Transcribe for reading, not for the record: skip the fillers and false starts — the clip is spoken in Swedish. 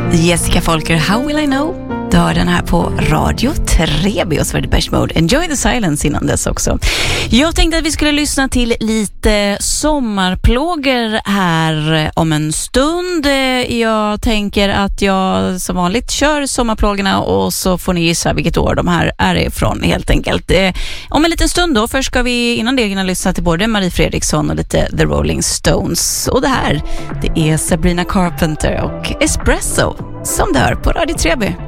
Jessica Folker, How Will I Know? Du hör den här på Radio Treby och så var det Depeche Mode. Enjoy the Silence innan dess också. Jag tänkte att vi skulle lyssna till lite sommarplågor här om en stund. Jag tänker att jag som vanligt kör sommarplågorna och så får ni gissa vilket år de här är ifrån helt enkelt. Om en liten stund då, först ska vi innan det kunna lyssna till både Marie Fredriksson och lite The Rolling Stones. Och det här, det är Sabrina Carpenter och Espresso som du hör på Radio Treby.